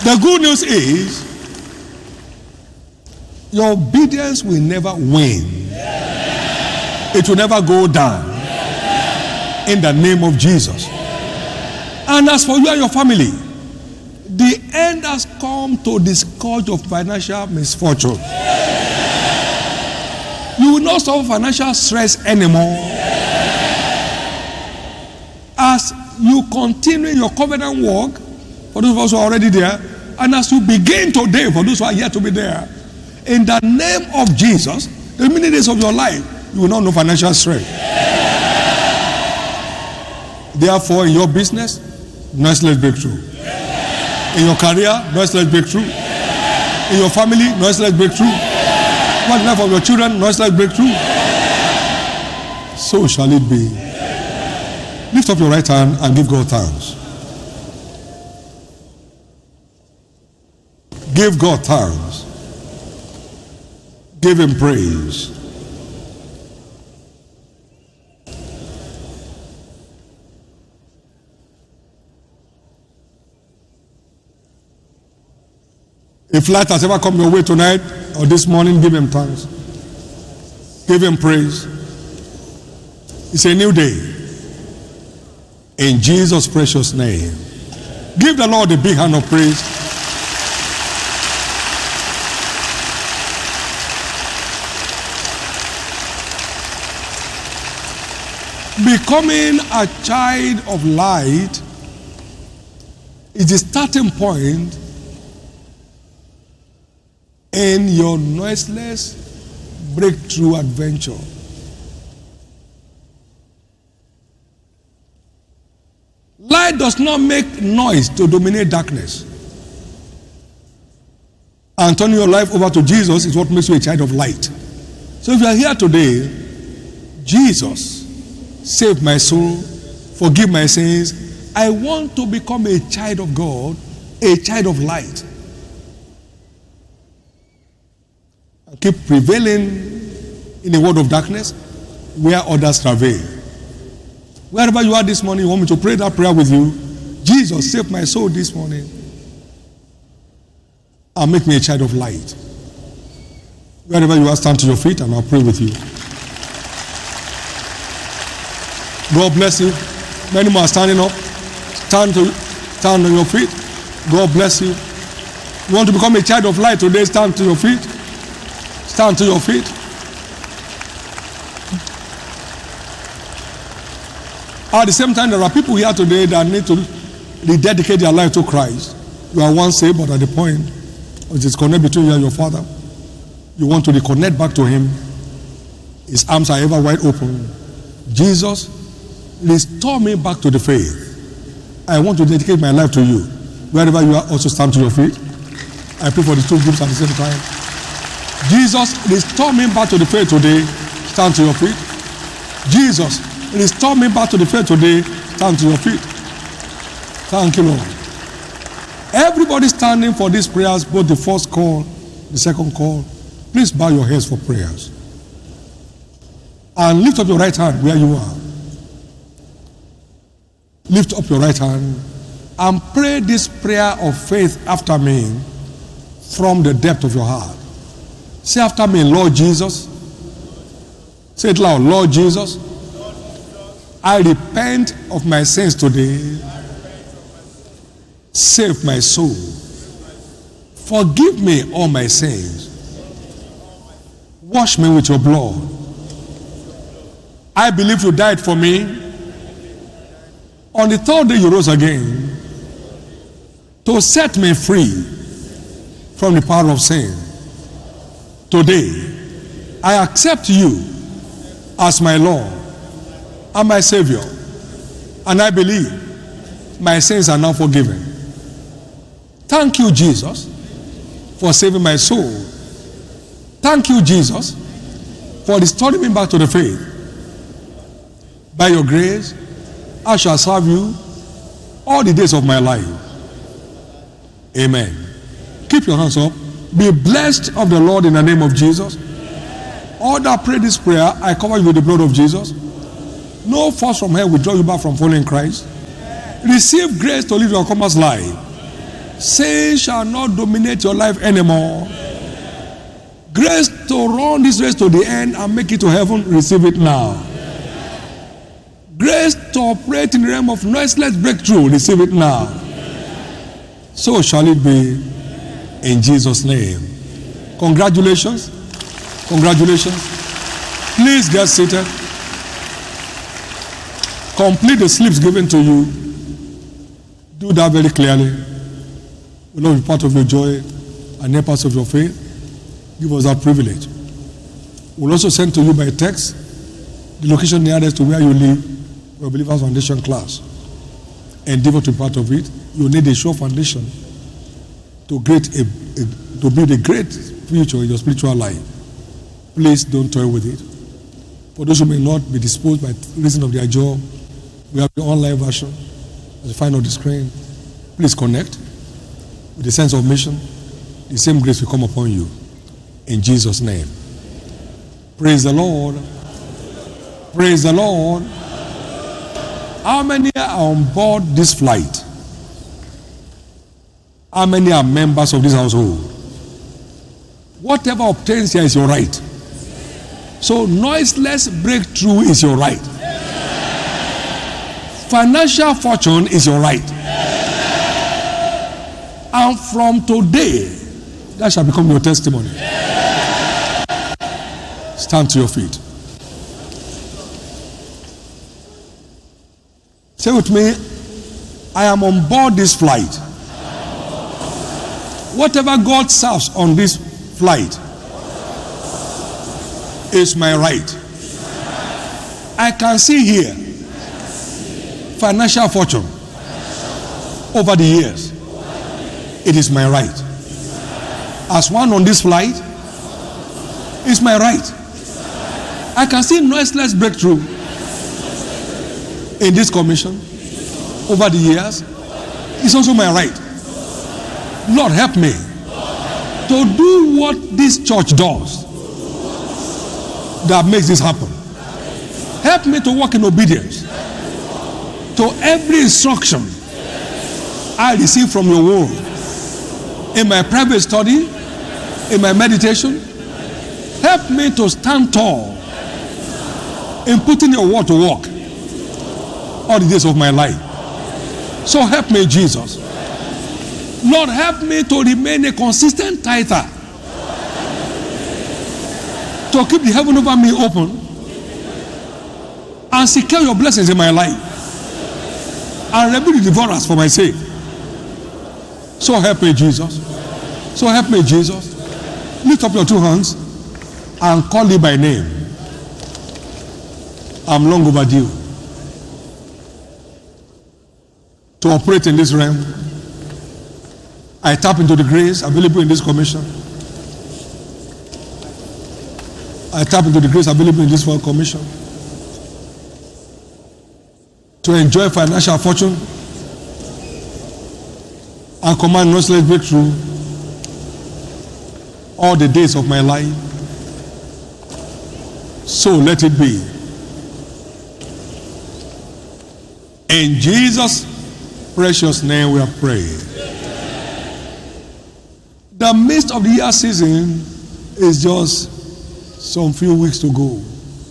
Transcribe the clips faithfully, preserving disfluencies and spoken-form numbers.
The good news is your obedience will never wane. It will never go down. In the name of Jesus. And as for you and your family, the end has come to the scourge of financial misfortune. You will not suffer financial stress anymore. As you continue your covenant work, for those of us who are already there, and as you begin today, for those who are yet to be there, in the name of Jesus, the remaining days of your life, you will not know financial stress. Therefore, in your business, noiseless breakthrough. In your career, noiseless breakthrough. In your family, noiseless breakthrough. What the life of your children, noiseless breakthrough. So shall it be. Lift up your right hand and give God thanks. Give God thanks. Give him praise. If light has ever come your way tonight or this morning, give him thanks. Give him praise. It's a new day. In Jesus' precious name. Give the Lord a big hand of praise. Becoming a child of light is the starting point in your noiseless breakthrough adventure. Light does not make noise to dominate darkness. And turning your life over to Jesus is what makes you a child of light. So if you are here today, Jesus, save my soul, forgive my sins. I want to become a child of God, a child of light. Keep prevailing in the world of darkness where others travail. Wherever you are this morning, you want me to pray that prayer with you. Jesus, save my soul this morning and make me a child of light. Wherever you are, stand to your feet and I'll pray with you. God bless you. Many more are standing up. Stand to stand on your feet. God bless you. You want to become a child of light today? Stand to your feet. Stand to your feet. At the same time, there are people here today that need to rededicate their life to Christ. You are once saved, but at the point of disconnect between you and your Father, you want to reconnect back to Him. His arms are ever wide open. Jesus, restore me back to the faith. I want to dedicate my life to you. Wherever you are, also stand to your feet. I pray for the two groups at the same time. Jesus, restore me back to the faith today. Stand to your feet. Jesus, restore me back to the faith today. Stand to your feet. Thank you, Lord. Everybody standing for these prayers, both the first call, the second call, please bow your heads for prayers. And lift up your right hand where you are. Lift up your right hand and pray this prayer of faith after me from the depth of your heart. Say after me, Lord Jesus. Say it loud, Lord Jesus. I repent of my sins today. Save my soul. Forgive me all my sins. Wash me with your blood. I believe you died for me. On the third day you rose again to set me free from the power of sin. Today, I accept you as my Lord and my Savior. And I believe my sins are now forgiven. Thank you, Jesus, for saving my soul. Thank you, Jesus, for restoring me back to the faith. By your grace, I shall serve you all the days of my life. Amen. Keep your hands up. Be blessed of the Lord in the name of Jesus. All that pray this prayer, I cover you with the blood of Jesus. No force from hell will draw you back from following Christ. Receive grace to live your commerce life. Sin shall not dominate your life anymore. Grace to run this race to the end and make it to heaven, receive it now. Grace to operate in the realm of noiseless breakthrough, receive it now. So shall it be in Jesus' name. Congratulations. Congratulations. Please get seated. Complete the slips given to you. Do that very clearly. Will not be part of your joy and not part of your faith. Give us that privilege. We'll also send to you by text the location nearest to where you live for a Believer's Foundation class. Endeavor to be part of it. You need a sure foundation to, great a, a, to build a great future in your spiritual life. Please don't toy with it. For those who may not be disposed by reason of their job, we have the online version. As you find on the screen, please connect with the sense of mission. The same grace will come upon you. In Jesus' name. Praise the Lord. Praise the Lord. How many are on board this flight? How many are members of this household? Whatever obtains here is your right. So noiseless breakthrough is your right. Financial fortune is your right. And from today, that shall become your testimony. Stand to your feet. Say with me, I am on board this flight. Whatever God serves on this flight is my right. I can see here financial fortune over the years. It is my right. As one on this flight, it's my right. I can see noiseless breakthrough in this commission over the years. It's also my right. Lord, help me to do what this church does that makes this happen. Help me to walk in obedience to every instruction I receive from your word in my private study, in my meditation. Help me to stand tall in putting your word to work all the days of my life. So help me, Jesus. Lord, help me to remain a consistent tither, to keep the heaven over me open and secure your blessings in my life and rebuke the devourers for my sake. So help me, Jesus. So help me, Jesus. Lift up your two hands and call me by name. I'm long overdue to operate in this realm. I tap into the grace available in this commission. I tap into the grace available in this world commission to enjoy financial fortune and command noiseless breakthrough all the days of my life. So let it be. In Jesus' precious name we have prayed. The midst of the year season is just some few weeks to go.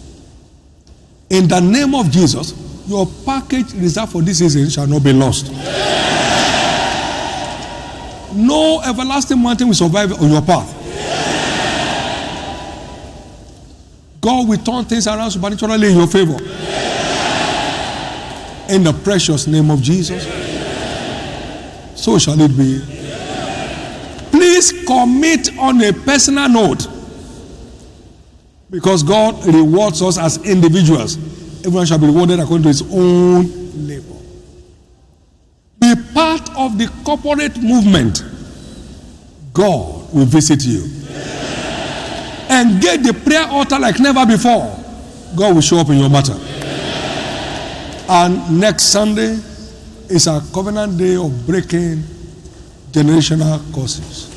In the name of Jesus, your package reserved for this season shall not be lost. No everlasting mountain will survive on your path. God will turn things around supernaturally in your favor. In the precious name of Jesus, so shall it be. Please commit on a personal note, because God rewards us as individuals. Everyone shall be rewarded according to his own labor. Be part of the corporate movement. God will visit you. Engage the prayer altar like never before. God will show up in your matter. And next Sunday is our covenant day of breaking generational curses.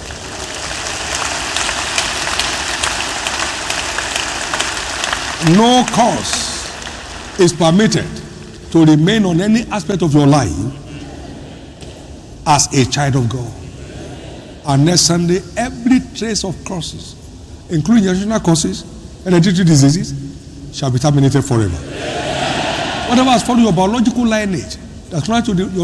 No curse is permitted to remain on any aspect of your life as a child of God. And next Sunday, every trace of curses, including generational curses, hereditary diseases, shall be terminated forever. Whatever has followed your biological lineage, that's trying to do your